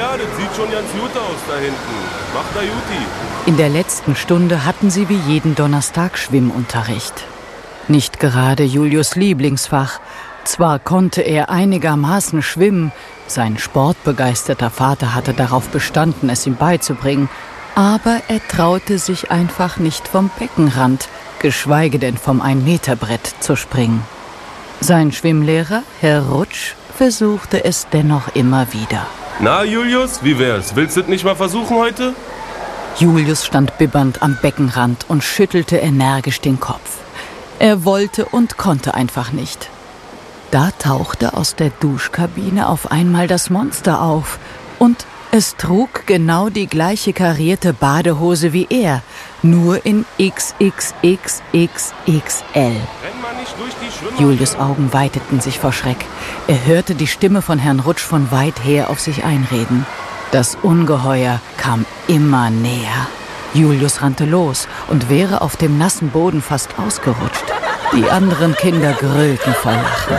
Ja, das sieht schon ganz gut aus da hinten. Macht da Juti. In der letzten Stunde hatten sie wie jeden Donnerstag Schwimmunterricht. Nicht gerade Julius' Lieblingsfach. Zwar konnte er einigermaßen schwimmen, sein sportbegeisterter Vater hatte darauf bestanden, es ihm beizubringen, aber er traute sich einfach nicht vom Beckenrand, geschweige denn vom 1-Meter-Brett zu springen. Sein Schwimmlehrer, Herr Rutsch, versuchte es dennoch immer wieder. Na, Julius, wie wär's? Willst du es nicht mal versuchen heute? Julius stand bibbernd am Beckenrand und schüttelte energisch den Kopf. Er wollte und konnte einfach nicht. Da tauchte aus der Duschkabine auf einmal das Monster auf und es trug genau die gleiche karierte Badehose wie er, nur in XXXXXL. Julius' Augen weiteten sich vor Schreck. Er hörte die Stimme von Herrn Rutsch von weit her auf sich einreden. Das Ungeheuer kam immer näher. Julius rannte los und wäre auf dem nassen Boden fast ausgerutscht. Die anderen Kinder grölten vor Lachen.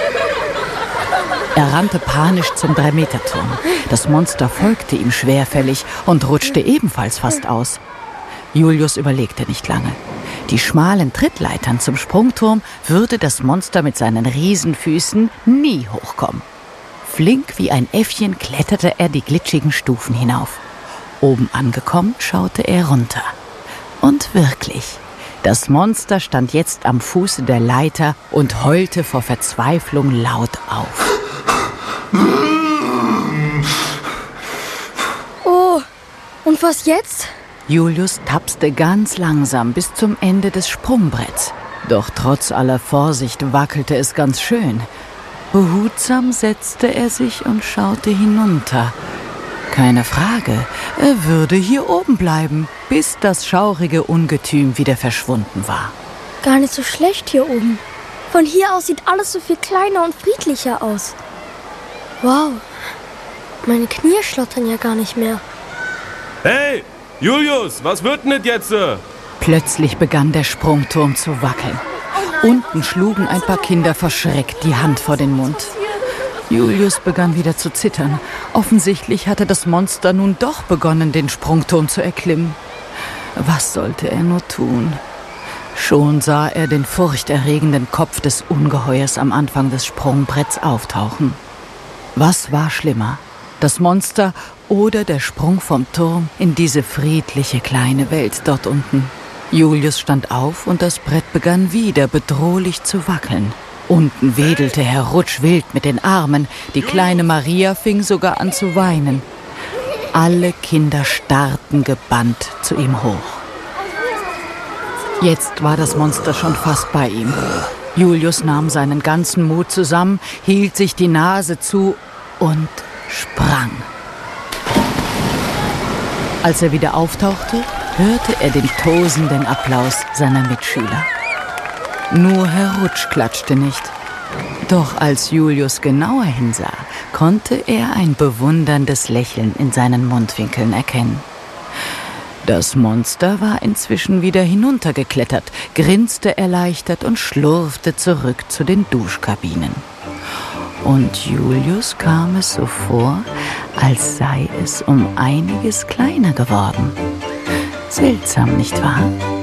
Er rannte panisch zum 3-Meter-Turm. Das Monster folgte ihm schwerfällig und rutschte ebenfalls fast aus. Julius überlegte nicht lange. Die schmalen Trittleitern zum Sprungturm würde das Monster mit seinen Riesenfüßen nie hochkommen. Flink wie ein Äffchen kletterte er die glitschigen Stufen hinauf. Oben angekommen, schaute er runter. Und wirklich, das Monster stand jetzt am Fuße der Leiter und heulte vor Verzweiflung laut auf. Oh, und was jetzt? Julius tapste ganz langsam bis zum Ende des Sprungbretts. Doch trotz aller Vorsicht wackelte es ganz schön. Behutsam setzte er sich und schaute hinunter. Keine Frage, er würde hier oben bleiben, bis das schaurige Ungetüm wieder verschwunden war. Gar nicht so schlecht hier oben. Von hier aus sieht alles so viel kleiner und friedlicher aus. Wow, meine Knie schlottern ja gar nicht mehr. Hey, Julius, was wird denn das jetzt? Plötzlich begann der Sprungturm zu wackeln. Unten schlugen ein paar Kinder verschreckt die Hand vor den Mund. Julius begann wieder zu zittern. Offensichtlich hatte das Monster nun doch begonnen, den Sprungturm zu erklimmen. Was sollte er nur tun? Schon sah er den furchterregenden Kopf des Ungeheuers am Anfang des Sprungbretts auftauchen. Was war schlimmer? Das Monster oder der Sprung vom Turm in diese friedliche kleine Welt dort unten? Julius stand auf und das Brett begann wieder bedrohlich zu wackeln. Unten wedelte Herr Rutsch wild mit den Armen. Die kleine Maria fing sogar an zu weinen. Alle Kinder starrten gebannt zu ihm hoch. Jetzt war das Monster schon fast bei ihm. Julius nahm seinen ganzen Mut zusammen, hielt sich die Nase zu und sprang. Als er wieder auftauchte, hörte er den tosenden Applaus seiner Mitschüler. Nur Herr Rutsch klatschte nicht. Doch als Julius genauer hinsah, konnte er ein bewunderndes Lächeln in seinen Mundwinkeln erkennen. Das Monster war inzwischen wieder hinuntergeklettert, grinste erleichtert und schlurfte zurück zu den Duschkabinen. Und Julius kam es so vor, als sei es um einiges kleiner geworden. Seltsam, nicht wahr?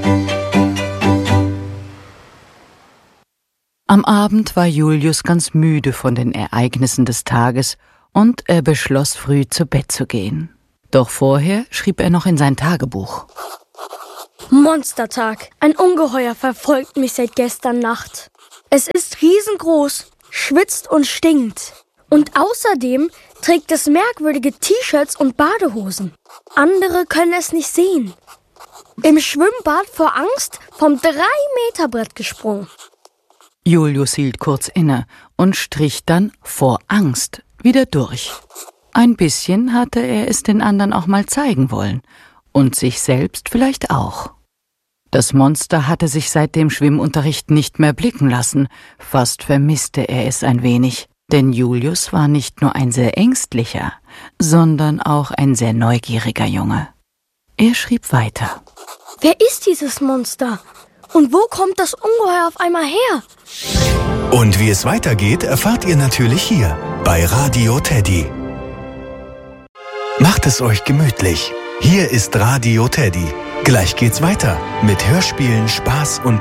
Am Abend war Julius ganz müde von den Ereignissen des Tages und er beschloss, früh zu Bett zu gehen. Doch vorher schrieb er noch in sein Tagebuch. Monstertag. Ein Ungeheuer verfolgt mich seit gestern Nacht. Es ist riesengroß, schwitzt und stinkt. Und außerdem trägt es merkwürdige T-Shirts und Badehosen. Andere können es nicht sehen. Im Schwimmbad vor Angst vom 3-Meter-Brett gesprungen. Julius hielt kurz inne und strich dann vor Angst wieder durch. Ein bisschen hatte er es den anderen auch mal zeigen wollen. Und sich selbst vielleicht auch. Das Monster hatte sich seit dem Schwimmunterricht nicht mehr blicken lassen. Fast vermisste er es ein wenig. Denn Julius war nicht nur ein sehr ängstlicher, sondern auch ein sehr neugieriger Junge. Er schrieb weiter. Wer ist dieses Monster? Und wo kommt das Ungeheuer auf einmal her? Und wie es weitergeht, erfahrt ihr natürlich hier bei Radio Teddy. Macht es euch gemütlich. Hier ist Radio Teddy. Gleich geht's weiter mit Hörspielen, Spaß und